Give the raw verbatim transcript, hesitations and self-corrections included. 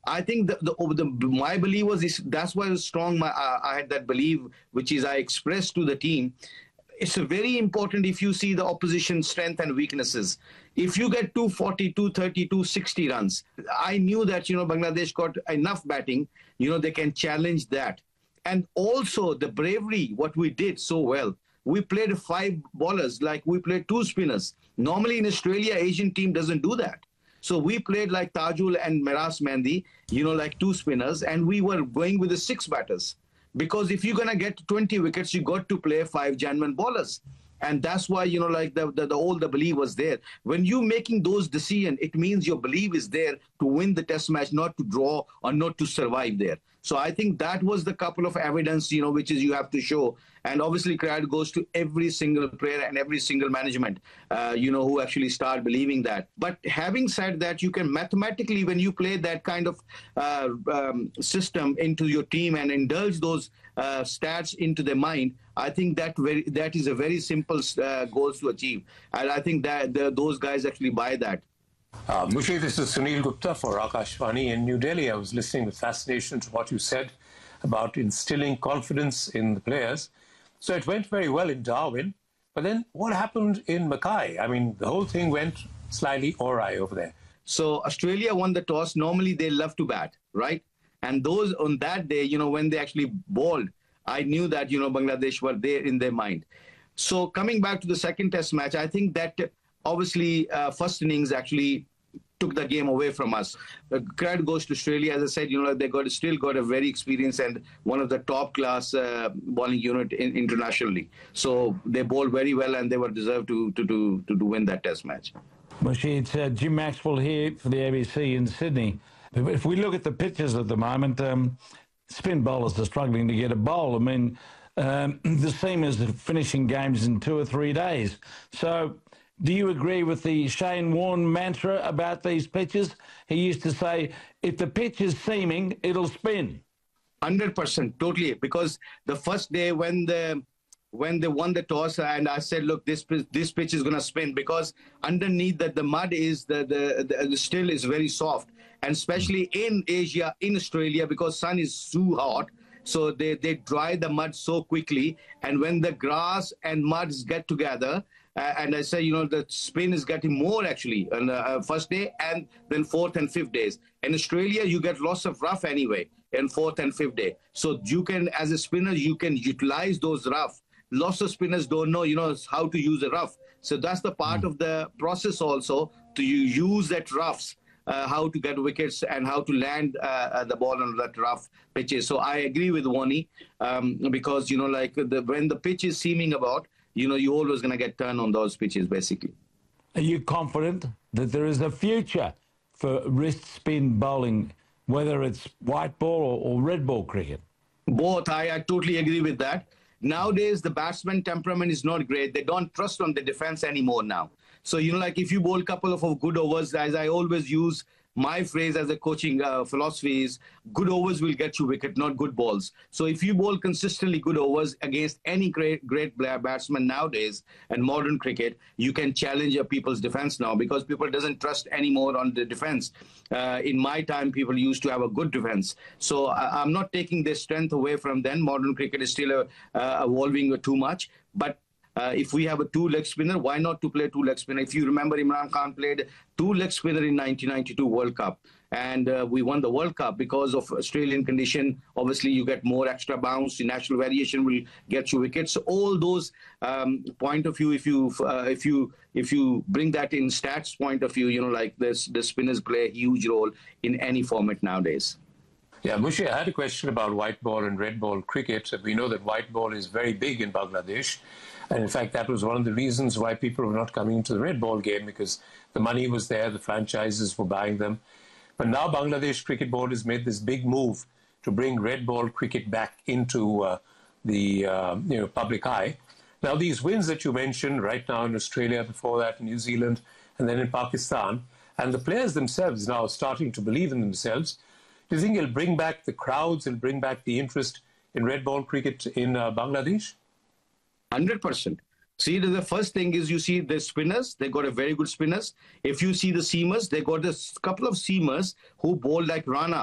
I think the, the, the my belief was this, that's why I was strong. My, uh, I had that belief, which is I expressed to the team. It's a very important if you see the opposition strength and weaknesses. If you get two forty, two thirty, two sixty runs, I knew that, you know, Bangladesh got enough batting, you know, they can challenge that. And also the bravery, what we did so well. We played five bowlers, like we played two spinners. Normally in Australia, Asian team doesn't do that. So we played like Tajul and Meras Mehndi, you know, like two spinners, and we were going with the six batters. Because if you're going to get twenty wickets, you got to play five genuine bowlers. And that's why, you know, like the, the, the all the belief was there. When you're making those decisions, it means your belief is there to win the test match, not to draw or not to survive there. So I think that was the couple of evidence, you know, which is you have to show. And obviously credit goes to every single player and every single management, uh, you know, who actually start believing that. But having said that, you can mathematically, when you play that kind of uh, um, system into your team and indulge those uh, stats into their mind, I think that very, that is a very simple uh, goal to achieve. And I think that the, those guys actually buy that. Uh, Mushi, this is Sunil Gupta for Akashvani in New Delhi. I was listening with fascination to what you said about instilling confidence in the players. So it went very well in Darwin. But then what happened in Mackay? I mean, the whole thing went slightly awry over there. So Australia won the toss. Normally they love to bat, right? And those on that day, you know, when they actually bowled, I knew that, you know, Bangladesh were there in their mind. So coming back to the second test match, I think that obviously uh, first innings actually took the game away from us. Uh, credit goes to Australia. As I said, you know, they got still got a very experienced and one of the top class uh, bowling unit in, internationally. So they bowled very well and they were deserved to to to to, to win that test match. Mushi, it's uh, Jim Maxwell here for the A B C in Sydney. If we look at the pitches at the moment, um, spin bowlers are struggling to get a bowl. I mean, um, the seamers are finishing games in two or three days. So do you agree with the Shane Warne mantra about these pitches? He used to say, if the pitch is seaming, it'll spin. one hundred percent, totally. Because the first day when the when they won the toss, and I said, look, this this pitch is going to spin because underneath that the mud is the the, the the still is very soft, and especially in Asia, in Australia, because sun is too hot, so they they dry the mud so quickly, and when the grass and muds get together. Uh, and I say, you know, the spin is getting more actually on the uh, first day and then fourth and fifth days. In Australia, you get lots of rough anyway in fourth and fifth day. So you can, as a spinner, you can utilize those rough. Lots of spinners don't know, you know, how to use a rough. So that's the part mm. of the process also to use that roughs, uh, how to get wickets and how to land uh, the ball on that rough pitches. So I agree with Wani um, because, you know, like the, when the pitch is seeming about, you know, you're always going to get turned on those pitches, basically. Are you confident that there is a future for wrist spin bowling, whether it's white ball or, or red ball cricket? Both. I, I totally agree with that. Nowadays, the batsman temperament is not great. They don't trust on the defense anymore now. So, you know, like if you bowl a couple of good overs, as I always use, my phrase as a coaching uh, philosophy is good overs will get you wicket, not good balls. So if you bowl consistently good overs against any great great batsman nowadays and modern cricket, you can challenge your people's defense now because people doesn't trust anymore on the defense. Uh, in my time, people used to have a good defense. So I, I'm not taking their strength away from them. Modern cricket is still uh, uh, evolving too much. But Uh, if we have a two-leg spinner, why not to play two-leg spinner? If you remember, Imran Khan played two-leg spinner in nineteen ninety-two World Cup. And uh, we won the World Cup because of Australian condition. Obviously, you get more extra bounce. The natural variation will get you wickets. So all those um, point of view, if you uh, if you if you bring that in stats point of view, you know, like this, the spinners play a huge role in any format nowadays. Yeah, Mushi, I had a question about white ball and red ball cricket. We know that white ball is very big in Bangladesh. And in fact, that was one of the reasons why people were not coming into the red ball game because the money was there, the franchises were buying them. But now Bangladesh Cricket Board has made this big move to bring red ball cricket back into uh, the uh, you know public eye. Now, these wins that you mentioned right now in Australia, before that in New Zealand, and then in Pakistan, and the players themselves now starting to believe in themselves, do you think it'll bring back the crowds and bring back the interest in red ball cricket in uh, Bangladesh? one hundred percent. See, the first thing is you see the spinners, they got a very good spinners. If you see the seamers, they got a couple of seamers who bowl like Rana.